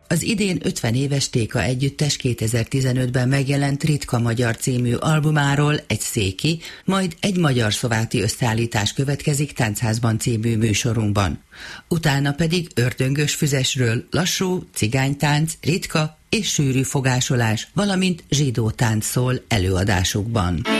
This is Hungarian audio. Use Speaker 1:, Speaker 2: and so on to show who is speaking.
Speaker 1: Az idén 50 éves Téka együttes 2015-ben megjelent Ritka Magyar című albumáról egy széki, majd egy magyar-szlováki összeállítás következik Táncházban című műsorunkban. Utána pedig ördöngös füzesről lassú, cigánytánc, ritka és sűrű fogásolás, valamint zsidó tánc szól előadásukban.